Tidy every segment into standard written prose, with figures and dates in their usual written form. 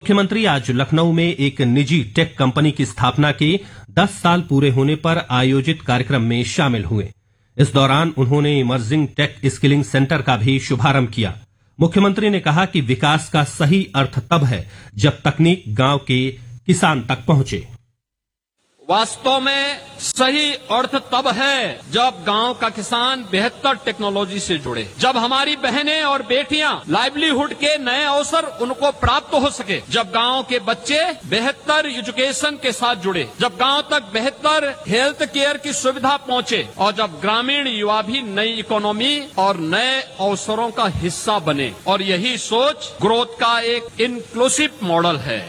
मुख्यमंत्री आज लखनऊ में एक निजी टेक कंपनी की स्थापना के 10 साल पूरे होने पर आयोजित कार्यक्रम में शामिल हुए। इस दौरान उन्होंने इमर्जिंग टेक स्किलिंग सेंटर का भी शुभारंभ किया। मुख्यमंत्री ने कहा कि विकास का सही अर्थ तब है जब तकनीक गांव के किसान तक पहुंचे। वास्तव में सही अर्थ तब है जब गांव का किसान बेहतर टेक्नोलॉजी से जुड़े, जब हमारी बहनें और बेटियां लाइवलीहुड के नए अवसर उनको प्राप्त हो सके, जब गांव के बच्चे बेहतर एजुकेशन के साथ जुड़े, जब गांव तक बेहतर हेल्थ केयर की सुविधा पहुंचे और जब ग्रामीण युवा भी नई इकोनॉमी और नए अवसरों का हिस्सा बने। और यही सोच ग्रोथ का एक इंक्लूसिव मॉडल है।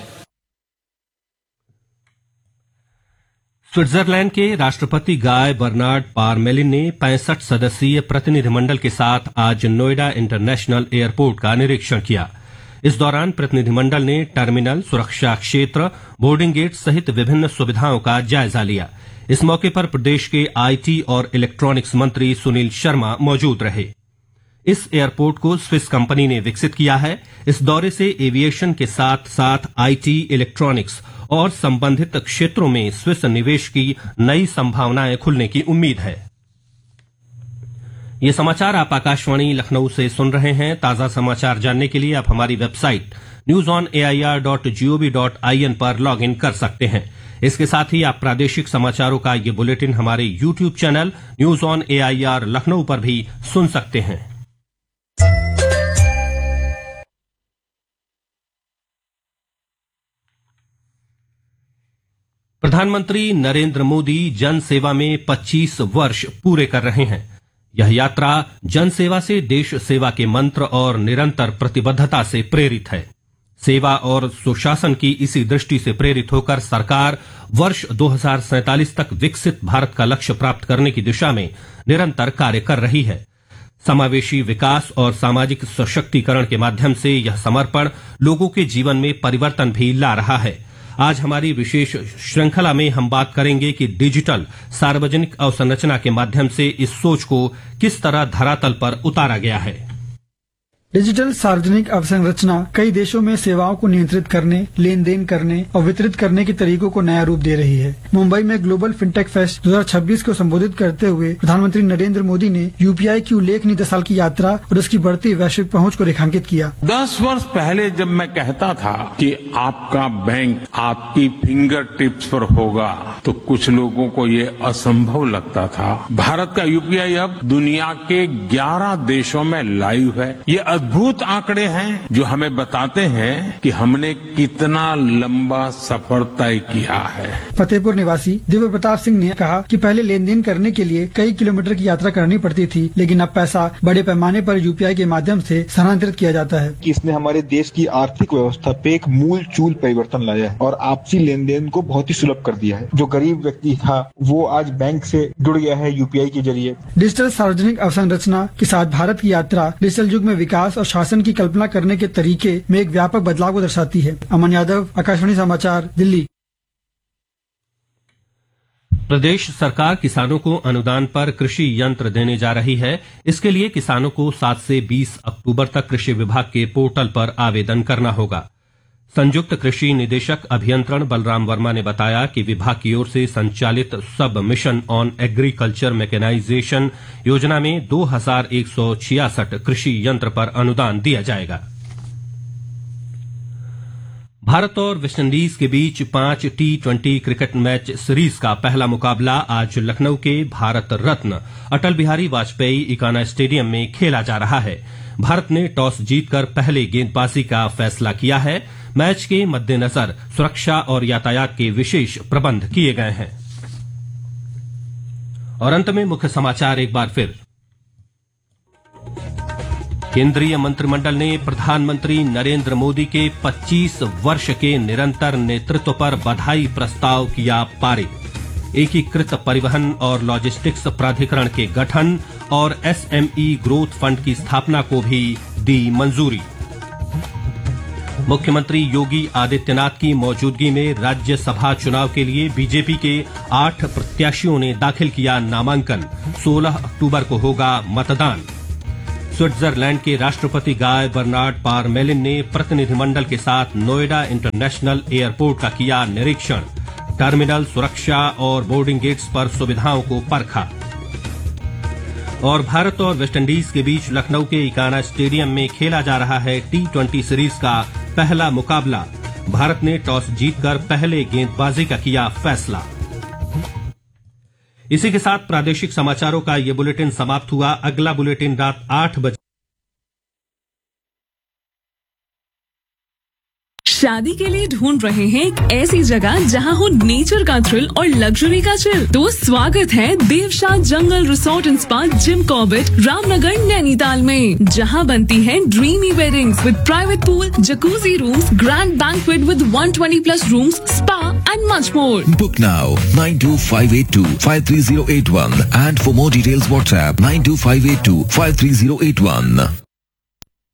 स्विट्जरलैंड के राष्ट्रपति गाय बर्नार्ड पारमेलिन ने 65 सदस्यीय प्रतिनिधिमंडल के साथ आज नोएडा इंटरनेशनल एयरपोर्ट का निरीक्षण किया। इस दौरान प्रतिनिधिमंडल ने टर्मिनल, सुरक्षा क्षेत्र, बोर्डिंग गेट सहित विभिन्न सुविधाओं का जायजा लिया। इस मौके पर प्रदेश के आईटी और इलेक्ट्रॉनिक्स मंत्री सुनील शर्मा मौजूद रहे। इस एयरपोर्ट को स्विस कंपनी ने विकसित किया है। इस दौरे से एविएशन के साथ साथ आईटी, इलेक्ट्रॉनिक्स और संबंधित क्षेत्रों में स्विस निवेश की नई संभावनाएं खुलने की उम्मीद है। ये समाचार आप आकाशवाणी लखनऊ से सुन रहे हैं। ताजा समाचार जानने के लिए आप हमारी वेबसाइट newsonair.gov.in पर लॉग इन कर सकते हैं। इसके साथ ही आप प्रादेशिक समाचारों का ये बुलेटिन हमारे YouTube channel news on AIR Lucknow पर भी सुन सकते हैं। प्रधानमंत्री नरेंद्र मोदी जन सेवा में 25 वर्ष पूरे कर रहे हैं। यह यात्रा जन सेवा से देश सेवा के मंत्र और निरंतर प्रतिबद्धता से प्रेरित है। सेवा और सुशासन की इसी दृष्टि से प्रेरित होकर सरकार वर्ष 2047 तक विकसित भारत का लक्ष्य प्राप्त करने की दिशा में निरंतर कार्य कर रही है। समावेशी विकास और सामाजिक सशक्तिकरण के माध्यम से यह समर्पण लोगों के जीवन में परिवर्तन भी ला रहा है। आज हमारी विशेष श्रृंखला में हम बात करेंगे कि डिजिटल सार्वजनिक अवसंरचना के माध्यम से इस सोच को किस तरह धरातल पर उतारा गया है। डिजिटल सार्वजनिक अवसंरचना कई देशों में सेवाओं को नियंत्रित करने, लेन देन करने और वितरित करने के तरीकों को नया रूप दे रही है। मुंबई में ग्लोबल फिनटेक फेस्ट 2026 को संबोधित करते हुए प्रधानमंत्री नरेंद्र मोदी ने यूपीआई की उल्लेखनीय 10 साल की यात्रा और उसकी बढ़ती वैश्विक पहुंच को रेखांकित किया। 10 वर्ष पहले जब मैं कहता था कि आपका बैंक आपकी फिंगर टिप्स पर होगा तो कुछ लोगों को ये असंभव लगता था। भारत का यूपीआई अब दुनिया के 11 देशों में लाइव है। ये अद्भुत आंकड़े हैं जो हमें बताते हैं कि हमने कितना लंबा सफर तय किया है। फतेहपुर निवासी दिव्य प्रताप सिंह ने कहा कि पहले लेन देन करने के लिए कई किलोमीटर की यात्रा करनी पड़ती थी, लेकिन अब पैसा बड़े पैमाने पर यूपीआई के माध्यम से स्थानांतरित किया जाता है। इसने हमारे देश की आर्थिक व्यवस्था पे एक मूल चूल परिवर्तन लाया है और आपसी लेन देन को बहुत ही सुलभ कर दिया है। जो गरीब व्यक्ति था वो आज बैंक से जुड़ गया है यूपीआई के जरिए। डिजिटल सार्वजनिक अवसंरचना के साथ भारत की यात्रा डिजिटल युग में विकास और शासन की कल्पना करने के तरीके में एक व्यापक बदलाव को दर्शाती है। अमन यादव, आकाशवाणी समाचार, दिल्ली। प्रदेश सरकार किसानों को अनुदान पर कृषि यंत्र देने जा रही है। इसके लिए किसानों को 7 से 20 अक्टूबर तक कृषि विभाग के पोर्टल पर आवेदन करना होगा। संयुक्त कृषि निदेशक अभियंत्रण बलराम वर्मा ने बताया कि विभाग की ओर से संचालित सब मिशन ऑन एग्रीकल्चर मैकेनाइजेशन योजना में 2166 कृषि यंत्र पर अनुदान दिया जाएगा। भारत और वेस्टइंडीज के बीच 5 T20 क्रिकेट मैच सीरीज का पहला मुकाबला आज लखनऊ के भारत रत्न अटल बिहारी वाजपेयी इकाना स्टेडियम में खेला जा रहा है। भारत ने टॉस जीतकर पहले गेंदबाजी का फैसला किया है। मैच के मद्देनजर सुरक्षा और यातायात के विशेष प्रबंध किए गए हैं। और अंत में मुख्य समाचार एक बार फिर। केंद्रीय मंत्रिमंडल ने प्रधानमंत्री नरेंद्र मोदी के 25 वर्ष के निरंतर नेतृत्व पर बधाई प्रस्ताव किया पारित। एकीकृत परिवहन और लॉजिस्टिक्स प्राधिकरण के गठन और एसएमई ग्रोथ फंड की स्थापना को भी दी मंजूरी। मुख्यमंत्री योगी आदित्यनाथ की मौजूदगी में राज्यसभा चुनाव के लिए बीजेपी के 8 प्रत्याशियों ने दाखिल किया नामांकन। 16 अक्टूबर को होगा मतदान। स्विट्जरलैंड के राष्ट्रपति गाय बर्नार्ड पारमेलिन ने प्रतिनिधिमंडल के साथ नोएडा इंटरनेशनल एयरपोर्ट का किया निरीक्षण। टर्मिनल, सुरक्षा और बोर्डिंग गेट्स पर सुविधाओं को परखा। और भारत और वेस्टइंडीज के बीच लखनऊ के इकाना स्टेडियम में खेला जा रहा है T20 सीरीज का पहला मुकाबला। भारत ने टॉस जीतकर पहले गेंदबाजी का किया फैसला। इसी के साथ प्रादेशिक समाचारों का ये बुलेटिन समाप्त हुआ। अगला बुलेटिन रात 8 बजे। शादी के लिए ढूंढ रहे हैं एक ऐसी जगह जहां हो नेचर का थ्रिल और लग्जरी का चिल? तो स्वागत है देवशाह जंगल resort and spa Jim Corbett, Ramnagar, Nainital में, जहां बनती है dreamy weddings with private pool, jacuzzi rooms, grand banquet with 120+ rooms, spa and much more. Book now 92582-53081 and for more details WhatsApp 92582-53081.